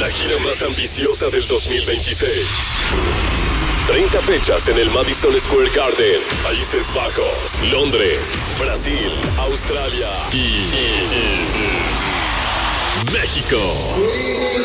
La gira más ambiciosa del 2026. 30 fechas en el Madison Square Garden, Países Bajos, Londres, Brasil, Australia y México.